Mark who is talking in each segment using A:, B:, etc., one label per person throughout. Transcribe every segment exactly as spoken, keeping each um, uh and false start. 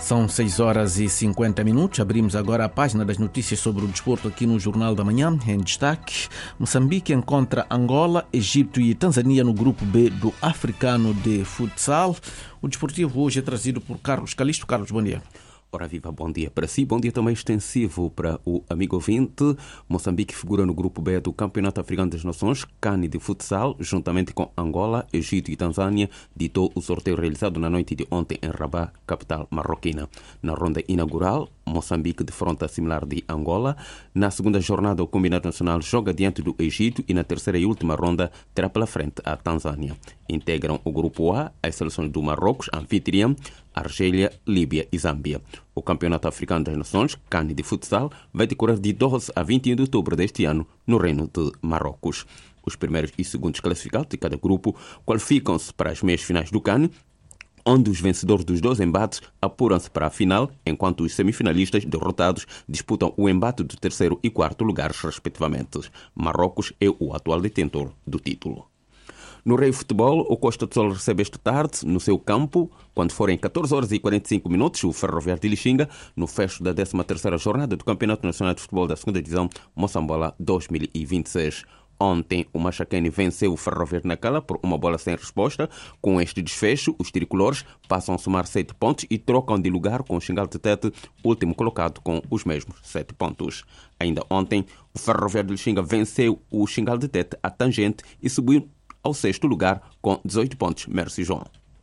A: São seis horas e cinquenta minutos. Abrimos agora a página das notícias sobre o desporto aqui no Jornal da Manhã. Em destaque, Moçambique encontra Angola, Egito e Tanzânia no grupo B do Africano de Futsal. O desportivo hoje é trazido por Carlos Calisto. Carlos, bom dia.
B: Ora viva, bom dia para si, bom dia também extensivo para o amigo ouvinte. Moçambique figura no grupo B do Campeonato Africano das Nações, CAN de Futsal, juntamente com Angola, Egito e Tanzânia, ditou o sorteio realizado na noite de ontem em Rabat, capital marroquina. Na ronda inaugural, Moçambique defronta similar de Angola. Na segunda jornada, o combinado nacional joga diante do Egito e na terceira e última ronda terá pela frente a Tanzânia. Integram o grupo A as seleções do Marrocos, anfitriã, Argélia, Líbia e Zâmbia. O Campeonato Africano das Nações, CAN de Futsal, vai decorrer de doze a vinte e um de outubro deste ano no Reino de Marrocos. Os primeiros e segundos classificados de cada grupo qualificam-se para as meias finais do CAN, onde os vencedores dos dois embates apuram-se para a final, enquanto os semifinalistas derrotados disputam o embate do terceiro e quarto lugares, respectivamente. Marrocos é o atual detentor do título. No Rei Futebol, o Costa do Sol recebe esta tarde, no seu campo, quando forem catorze horas e quarenta e cinco minutos, o Ferroviário de Lixinga, no fecho da décima terceira jornada do Campeonato Nacional de Futebol da segunda Divisão, Moçambola dois mil e vinte e seis. Ontem, o Machacane venceu o Ferroviário na Cala por uma bola sem resposta. Com este desfecho, os tricolores passam a somar sete pontos e trocam de lugar com o Xingal de Tete, último colocado com os mesmos sete pontos. Ainda ontem, o Ferroviário de Lixinga venceu o Xingal de Tete à tangente e subiu ao sexto lugar com dezoito pontos. Merci, João.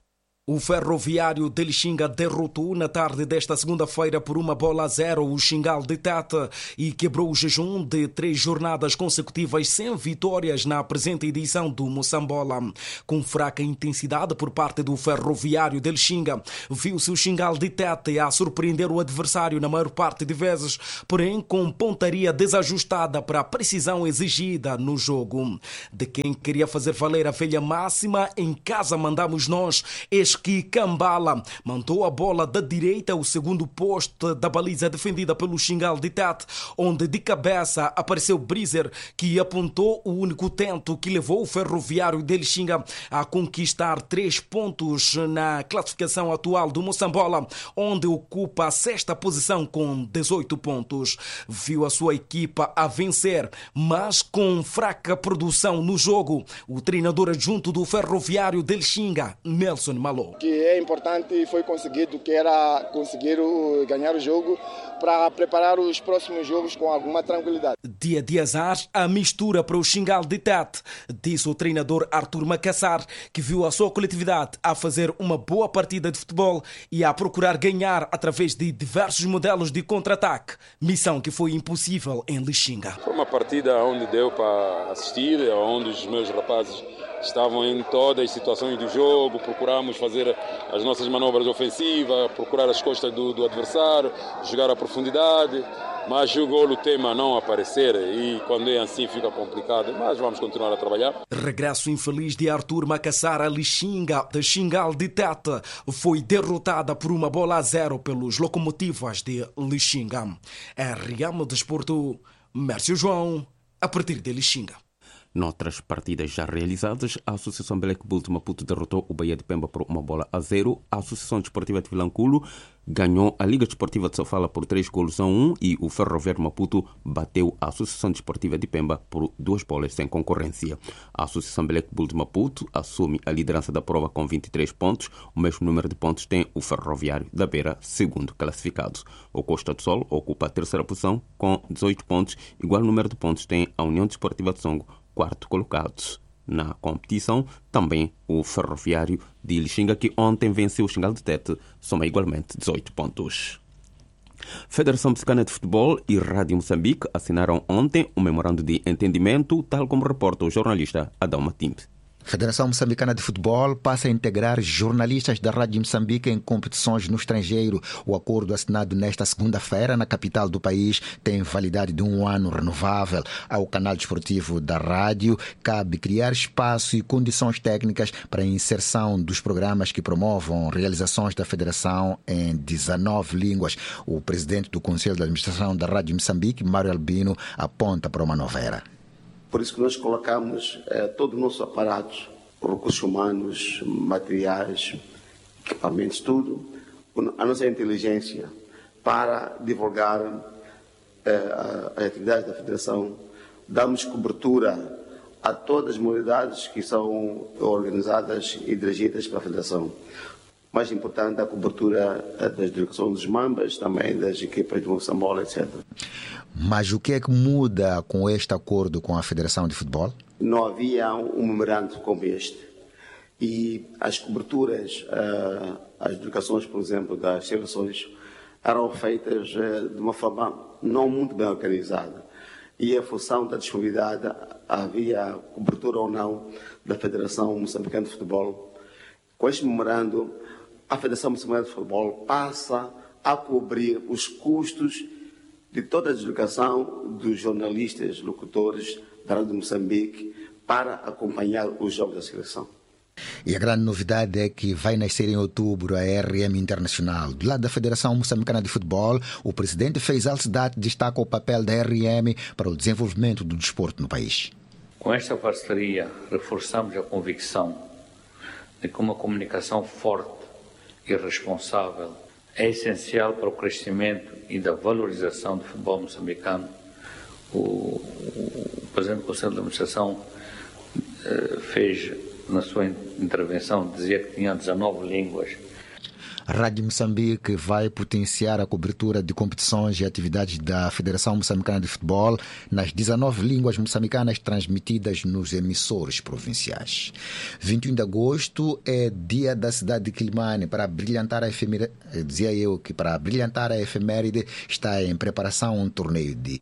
C: O Ferroviário de Lixinga derrotou na tarde desta segunda-feira por uma bola a zero o Xingal de Tete e quebrou o jejum de três jornadas consecutivas sem vitórias na presente edição do Moçambola. Com fraca intensidade por parte do Ferroviário de Lixinga, viu-se o Xingal de Tete a surpreender o adversário na maior parte de vezes, porém com pontaria desajustada para a precisão exigida no jogo. De quem queria fazer valer a velha máxima, em casa mandamos nós, que Cambala mandou a bola da direita ao segundo posto da baliza defendida pelo Xingal de Tete, onde de cabeça apareceu Brizer, que apontou o único tento que levou o Ferroviário de Lixinga a conquistar três pontos na classificação atual do Moçambola, onde ocupa a sexta posição com dezoito pontos. Viu a sua equipa a vencer, mas com fraca produção no jogo. O treinador adjunto do Ferroviário de Lixinga, Nelson Malo.
D: O que é importante foi conseguido, que era conseguir ganhar o jogo para preparar os próximos jogos com alguma tranquilidade.
C: Dia de azar, a mistura para o Xingal de Tete, disse o treinador Arthur Macassar, que viu a sua coletividade a fazer uma boa partida de futebol e a procurar ganhar através de diversos modelos de contra-ataque, missão que foi impossível em Lixinga.
E: Foi uma partida onde deu para assistir, onde os meus rapazes estavam em todas as situações do jogo, procuramos fazer as nossas manobras ofensivas, procurar as costas do, do adversário, jogar a profundidade, mas o golo tema não aparecer e quando é assim fica complicado, mas vamos continuar a trabalhar.
C: Regresso infeliz de Arthur Macassar a Lixinga, de Xingal de Tete, foi derrotada por uma bola a zero pelos Locomotivas de Lixinga. R M Desporto, Mércio João, a partir de Lixinga.
B: Noutras partidas já realizadas, a Associação Black Bull de Maputo derrotou o Bahia de Pemba por uma bola a zero. A Associação Desportiva de Vilanculo ganhou a Liga Desportiva de Sofala por três golos a um e o Ferroviário de Maputo bateu a Associação Desportiva de Pemba por duas bolas sem concorrência. A Associação Black Bull de Maputo assume a liderança da prova com vinte e três pontos. O mesmo número de pontos tem o Ferroviário da Beira, segundo classificado. O Costa do Sol ocupa a terceira posição com dezoito pontos. Igual número de pontos tem a União Desportiva de Songo, quarto colocado. Na competição, também o Ferroviário de Lixinga, que ontem venceu o Xingal de Tete, soma igualmente dezoito pontos. Federação Moçambicana de Futebol e Rádio Moçambique assinaram ontem um memorando de entendimento, tal como reporta o jornalista Adão Matimbe.
F: A Federação Moçambicana de Futebol passa a integrar jornalistas da Rádio Moçambique em competições no estrangeiro. O acordo assinado nesta segunda-feira na capital do país tem validade de um ano renovável. Ao canal desportivo da rádio cabe criar espaço e condições técnicas para a inserção dos programas que promovam realizações da Federação em dezenove línguas. O presidente do Conselho de Administração da Rádio Moçambique, Mário Albino, aponta para uma nova era.
G: Por isso que nós colocamos eh, todo o nosso aparato, recursos humanos, materiais, equipamentos, tudo, a nossa inteligência para divulgar eh, as atividades da Federação. Damos cobertura a todas as modalidades que são organizadas e dirigidas pela Federação. Mais importante, a cobertura das delegações dos Mambas, também das equipas de Moçambola, etcétera.
F: Mas o que é que muda com este acordo com a Federação de Futebol?
G: Não havia um memorando como este. E as coberturas, uh, as delegações, por exemplo, das seleções, eram feitas uh, de uma forma não muito bem organizada. E em função da disponibilidade, havia cobertura ou não da Federação Moçambicana de Futebol. Com este memorando, a Federação Moçambicana de Futebol passa a cobrir os custos de toda a deslocação dos jornalistas, locutores da Rádio de Moçambique para acompanhar os jogos da seleção.
F: E a grande novidade é que vai nascer em outubro a R M Internacional. Do lado da Federação Moçambicana de Futebol, o presidente Faisal Sedat destaca o papel da R M para o desenvolvimento do desporto no país.
H: Com esta parceria, reforçamos a convicção de que uma comunicação forte e responsável é essencial para o crescimento e da valorização do futebol moçambicano. O, o presidente do Conselho de Administração eh, fez, na sua intervenção, dizia que tinha dezanove línguas.
F: A Rádio Moçambique vai potenciar a cobertura de competições e atividades da Federação Moçambicana de Futebol nas dezanove línguas moçambicanas transmitidas nos emissores provinciais. vinte e um de agosto é dia da cidade de Quilimane. Para brilhantar a efeméride, dizia eu que para brilhantar a efeméride está em preparação um torneio de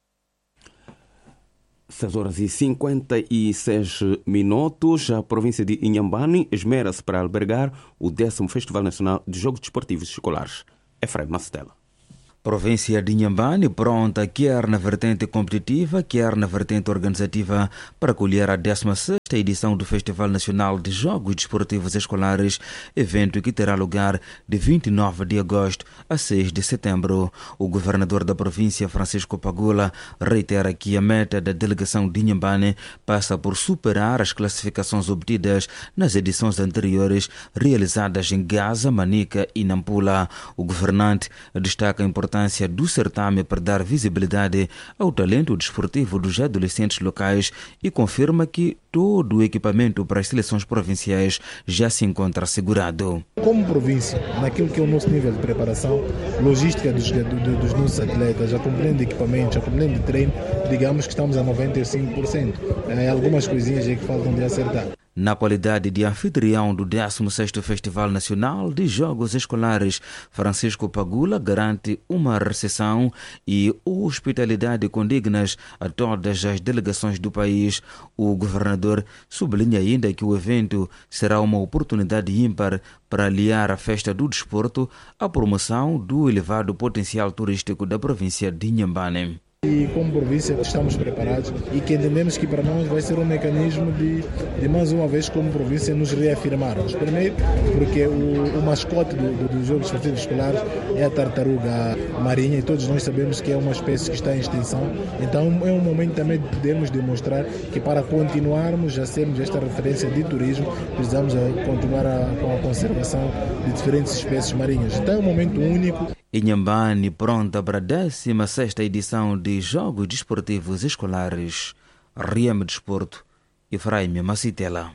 B: seis horas e cinquenta e seis minutos. A província de Inhambane esmera-se para albergar o décimo Festival Nacional de Jogos Desportivos Escolares. Efraim Macetela.
I: Província de Inhambane pronta, quer na vertente competitiva, quer na vertente organizativa, para acolher a décima sexta edição do Festival Nacional de Jogos Desportivos Escolares, evento que terá lugar de vinte e nove de agosto a seis de setembro. O governador da província, Francisco Pagula, reitera que a meta da delegação de Inhambane passa por superar as classificações obtidas nas edições anteriores, realizadas em Gaza, Manica e Nampula. O governante destaca a importância do certame para dar visibilidade ao talento desportivo dos adolescentes locais e confirma que todo o equipamento para as seleções provinciais já se encontra assegurado.
J: Como província, naquilo que é o nosso nível de preparação, logística dos, do, dos nossos atletas, já compreende equipamento, já compreende treino, digamos que estamos a noventa e cinco por cento. É, algumas coisinhas aí que faltam de acertar.
I: Na qualidade de anfitrião do décimo sexto Festival Nacional de Jogos Escolares, Francisco Pagula garante uma recepção e hospitalidade condignas a todas as delegações do país. O governador sublinha ainda que o evento será uma oportunidade ímpar para aliar a festa do desporto à promoção do elevado potencial turístico da província de Inhambane.
J: E como província estamos preparados e que entendemos que para nós vai ser um mecanismo de, de mais uma vez como província nos reafirmarmos. Primeiro porque o, o mascote do, do, dos Jogos Desportivos Escolares é a tartaruga marinha e todos nós sabemos que é uma espécie que está em extinção. Então é um momento também de podermos demonstrar que para continuarmos a sermos esta referência de turismo precisamos continuar a, com a conservação de diferentes espécies marinhas. Então é um momento único.
I: Inhambane pronta para a décima sexta edição de Jogos Desportivos Escolares. Riame Desporto, Efraim Macetela.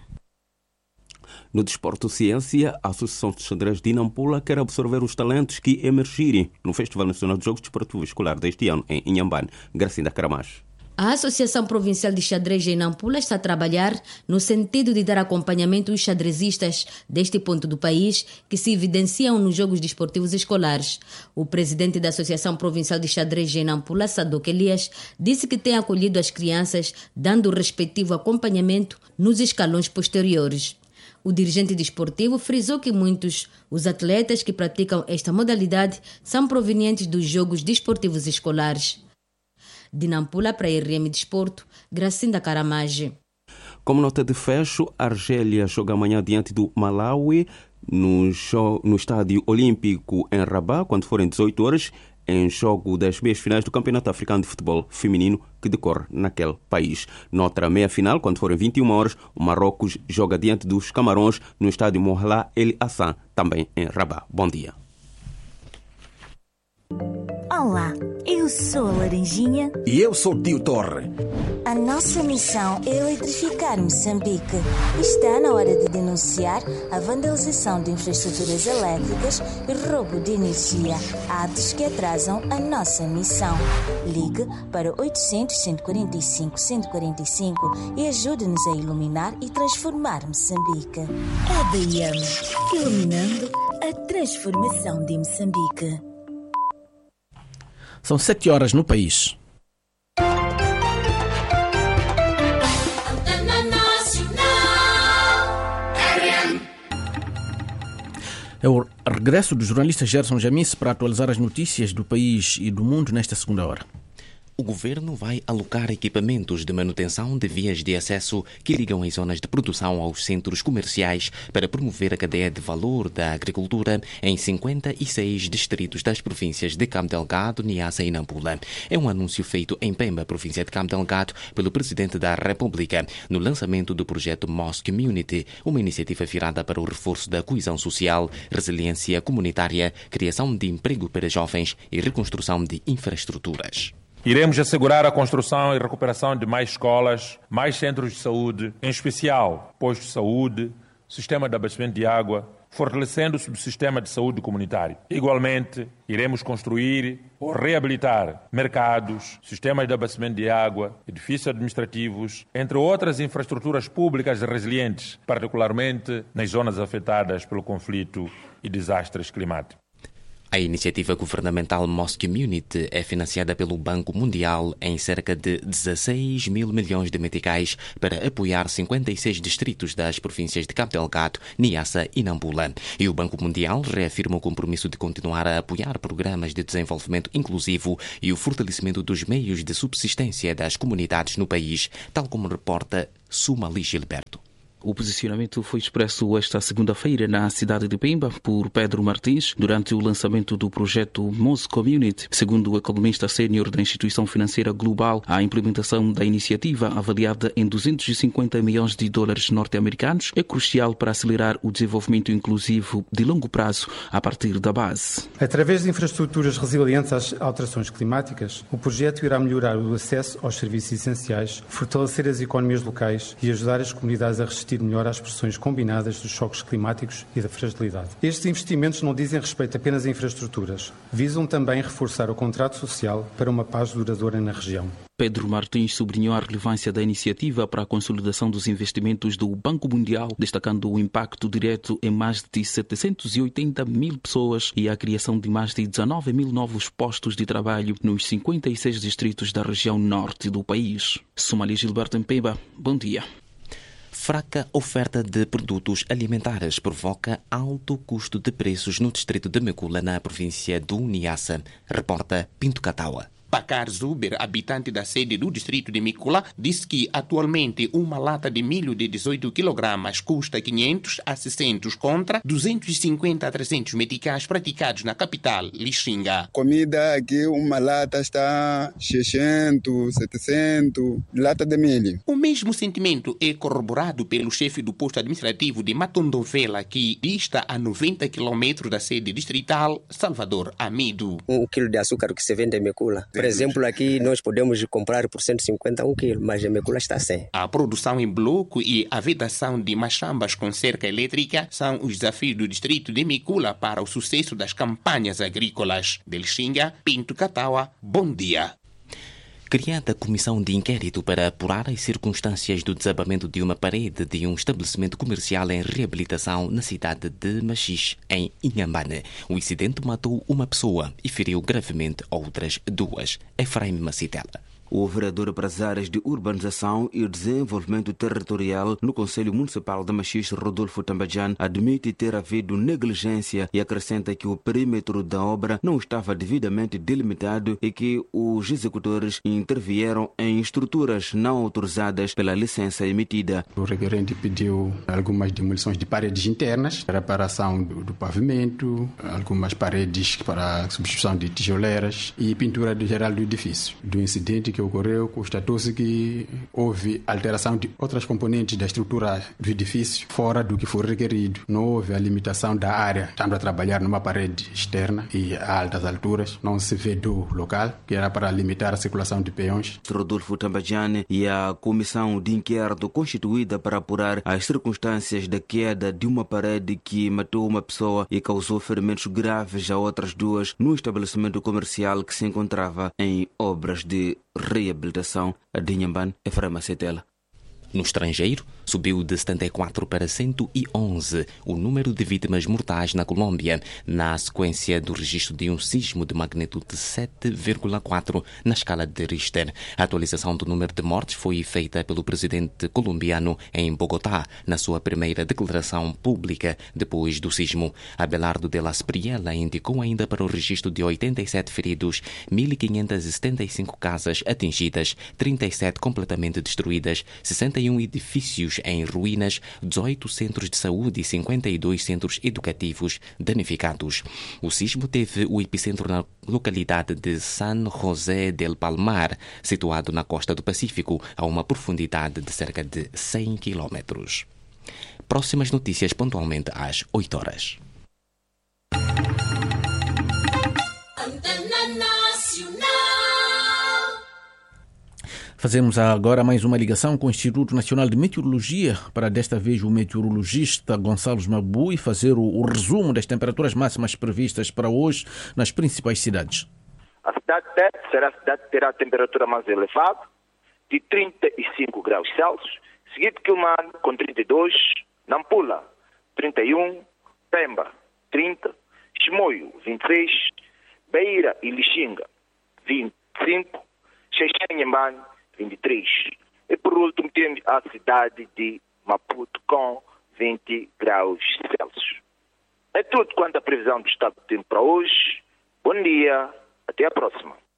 B: No Desporto Ciência, a Associação de Xadrez de Nampula quer absorver os talentos que emergirem no Festival Nacional de Jogos Desportivos Escolares deste ano em Inhambane. Gracinda Caramacho.
K: A Associação Provincial de Xadrez em Nampula está a trabalhar no sentido de dar acompanhamento aos xadrezistas deste ponto do país que se evidenciam nos Jogos Desportivos Escolares. O presidente da Associação Provincial de Xadrez em Nampula, Sadok Elias, disse que tem acolhido as crianças, dando o respectivo acompanhamento nos escalões posteriores. O dirigente desportivo frisou que muitos os atletas que praticam esta modalidade são provenientes dos Jogos Desportivos Escolares. De Nampula para a R M Desporto, Gracinda Caramache.
B: Como nota de fecho, a Argélia joga amanhã diante do Malawi no, show, no Estádio Olímpico em Rabat, quando forem dezoito horas, em jogo das meias finais do Campeonato Africano de Futebol Feminino que decorre naquele país. Noutra meia-final, quando forem vinte e uma horas, o Marrocos joga diante dos Camarões no Estádio Mohamed El Hassan, também em Rabat. Bom dia.
L: Olá, eu sou a Laranjinha.
M: E eu sou o Tio Torre.
L: A nossa missão é eletrificar Moçambique. Está na hora de denunciar a vandalização de infraestruturas elétricas e roubo de energia, atos que atrasam a nossa missão. Ligue para oitocentos, cento e quarenta e cinco, cento e quarenta e cinco e ajude-nos a iluminar e transformar Moçambique. A B M, iluminando a transformação de Moçambique.
A: São sete horas no país. É o regresso do jornalista Gerson Jamice para atualizar as notícias do país e do mundo nesta segunda hora.
N: O governo vai alocar equipamentos de manutenção de vias de acesso que ligam as zonas de produção aos centros comerciais para promover a cadeia de valor da agricultura em cinquenta e seis distritos das províncias de Cabo Delgado, Niassa e Nampula. É um anúncio feito em Pemba, província de Cabo Delgado, pelo Presidente da República, no lançamento do projeto Mosque Community, uma iniciativa virada para o reforço da coesão social, resiliência comunitária, criação de emprego para jovens e reconstrução de infraestruturas.
O: Iremos assegurar a construção e recuperação de mais escolas, mais centros de saúde, em especial postos de saúde, sistema de abastecimento de água, fortalecendo o subsistema de saúde comunitário. Igualmente, iremos construir ou reabilitar mercados, sistemas de abastecimento de água, edifícios administrativos, entre outras infraestruturas públicas resilientes, particularmente nas zonas afetadas pelo conflito e desastres climáticos.
N: A iniciativa governamental Mosque Community é financiada pelo Banco Mundial em cerca de dezesseis mil milhões de meticais para apoiar cinquenta e seis distritos das províncias de Cabo Delgado, Niassa e Nampula. E o Banco Mundial reafirma o compromisso de continuar a apoiar programas de desenvolvimento inclusivo e o fortalecimento dos meios de subsistência das comunidades no país, tal como reporta Sumali Gilberto.
P: O posicionamento foi expresso esta segunda-feira na cidade de Pemba por Pedro Martins durante o lançamento do projeto Mosque Community. Segundo o economista sénior da instituição financeira global, a implementação da iniciativa, avaliada em duzentos e cinquenta milhões de dólares norte-americanos, é crucial para acelerar o desenvolvimento inclusivo de longo prazo a partir da base.
Q: Através de infraestruturas resilientes às alterações climáticas, o projeto irá melhorar o acesso aos serviços essenciais, fortalecer as economias locais e ajudar as comunidades a resistir melhor às pressões combinadas dos choques climáticos e da fragilidade. Estes investimentos não dizem respeito apenas a infraestruturas, visam também reforçar o contrato social para uma paz duradoura na região.
P: Pedro Martins sublinhou a relevância da iniciativa para a consolidação dos investimentos do Banco Mundial, destacando o impacto direto em mais de setecentos e oitenta mil pessoas e a criação de mais de dezanove mil novos postos de trabalho nos cinquenta e seis distritos da região norte do país. Sumali Gilberto em Pemba, bom dia.
N: Fraca oferta de produtos alimentares provoca alto custo de preços no distrito de Mekula, na província do Niassa, reporta Pinto Catawa.
R: Bakar Zuber, habitante da sede do distrito de Mekula, disse que atualmente uma lata de milho de dezoito quilogramas custa quinhentos a seiscentos contra duzentos e cinquenta a trezentos meticais praticados na capital, Lixinga.
S: Comida aqui, uma lata está seiscentos, setecentos, lata de milho.
R: O mesmo sentimento é corroborado pelo chefe do posto administrativo de Matondovela, que dista a noventa quilômetros da sede distrital, Salvador Amido.
T: Um quilo de açúcar que se vende em Mekula. Por exemplo, aqui nós podemos comprar por cento e cinquenta um quilo, mas a Mekula está cem.
R: A produção em bloco e a vedação de machambas com cerca elétrica são os desafios do distrito de Mekula para o sucesso das campanhas agrícolas. Delxinga, Pinto Catawa, bom dia.
N: Criada a comissão de inquérito para apurar as circunstâncias do desabamento de uma parede de um estabelecimento comercial em reabilitação na cidade de Machis, em Inhambane. O incidente matou uma pessoa e feriu gravemente outras duas. Efraim Macitela.
I: O vereador para as áreas de urbanização e desenvolvimento territorial no Conselho Municipal de Machis, Rodolfo Tambajan, admite ter havido negligência e acrescenta que o perímetro da obra não estava devidamente delimitado e que os executores intervieram em estruturas não autorizadas pela licença emitida.
U: O requerente pediu algumas demolições de paredes internas, reparação do, do pavimento, algumas paredes para substituição de tijoleiras e pintura de geral do edifício. Do incidente que ocorreu, constatou-se que houve alteração de outras componentes da estrutura do edifício fora do que foi requerido. Não houve a limitação da área, estando a trabalhar numa parede externa e a altas alturas. Não se vedou local, que era para limitar a circulação de peões.
I: Rodolfo Tambajane e a comissão de inquérito constituída para apurar as circunstâncias da queda de uma parede que matou uma pessoa e causou ferimentos graves a outras duas no estabelecimento comercial que se encontrava em obras de reabilitação. A Dinhamban, Efrema Setela.
N: No estrangeiro, subiu de setenta e quatro para cento e onze o número de vítimas mortais na Colômbia, na sequência do registro de um sismo de magnitude sete vírgula quatro na escala de Richter. A atualização do número de mortes foi feita pelo presidente colombiano em Bogotá, na sua primeira declaração pública depois do sismo. Abelardo de las Priela indicou ainda para o registro de oitenta e sete feridos, mil quinhentas e setenta e cinco casas atingidas, trinta e sete completamente destruídas, sessenta e um edifícios em ruínas, dezoito centros de saúde e cinquenta e dois centros educativos danificados. O sismo teve o epicentro na localidade de San José del Palmar, situado na costa do Pacífico, a uma profundidade de cerca de cem quilômetros. Próximas notícias pontualmente às oito horas.
A: Fazemos agora mais uma ligação com o Instituto Nacional de Meteorologia, para desta vez o meteorologista Gonçalo Mabui fazer o, o resumo das temperaturas máximas previstas para hoje nas principais cidades.
M: A cidade de Tete será a cidade que terá a temperatura mais elevada, de trinta e cinco graus Celsius, seguido de Quilmane com trinta e dois, Nampula trinta e um, Pemba trinta, Chimoio vinte e seis, Beira e Lixinga vinte e cinco, Xexém e Nhambane vinte e três. E por último temos a cidade de Maputo com vinte graus Celsius. É tudo quanto a previsão do estado do tempo para hoje. Bom dia, até a próxima.